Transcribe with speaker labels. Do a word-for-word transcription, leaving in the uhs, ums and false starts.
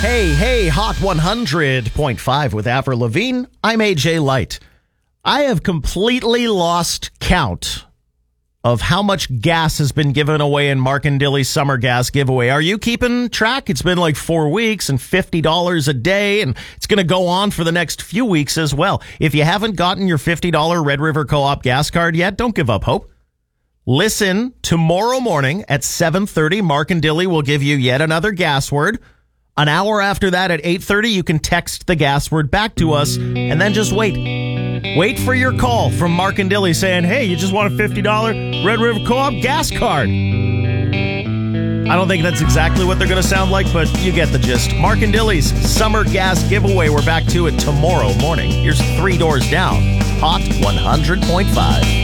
Speaker 1: Hey, hey, Hot one hundred point five with Avril Lavigne. I'm A J Light. I have completely lost count of how much gas has been given away in Mark and Dilly's summer gas giveaway. Are you keeping track? It's been like four weeks and fifty dollars a day, and it's going to go on for the next few weeks as well. If you haven't gotten your fifty dollars Red River Co-op gas card yet, don't give up hope. Listen tomorrow morning at seven thirty. Mark and Dilly will give you yet another gas word. An hour after that at eight thirty, you can text the gas word back to us, and then just wait. Wait for your call from Mark and Dilly saying, hey, you just want a fifty dollars Red River Co-op gas card. I don't think that's exactly what they're going to sound like, but you get the gist. Mark and Dilly's summer gas giveaway. We're back to it tomorrow morning. Here's Three Doors Down, Hot one hundred point five.